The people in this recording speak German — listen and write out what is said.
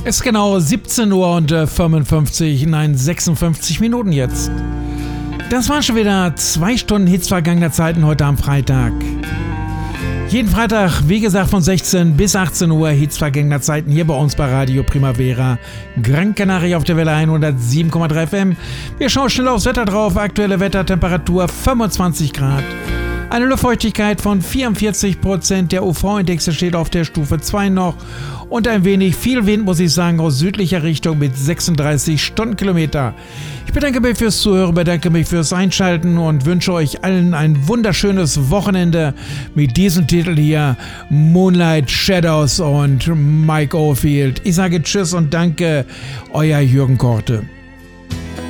Es ist genau 17 Uhr und 56 Minuten jetzt. Das waren schon wieder 2 Stunden Hits vergangener Zeiten heute am Freitag. Jeden Freitag, wie gesagt, von 16 bis 18 Uhr Hits vergangener Zeiten hier bei uns bei Radio Primavera. Gran Canaria auf der Welle 107,3 FM. Wir schauen schnell aufs Wetter drauf. Aktuelle Wettertemperatur 25 Grad. Eine Luftfeuchtigkeit von 44%. Der UV-Index steht auf der Stufe 2 noch. Und ein wenig viel Wind, muss ich sagen, aus südlicher Richtung mit 36 Stundenkilometer. Ich bedanke mich fürs Zuhören, bedanke mich fürs Einschalten und wünsche euch allen ein wunderschönes Wochenende mit diesem Titel hier, Moonlight Shadows und Mike Oldfield. Ich sage Tschüss und danke, euer Jürgen Korte.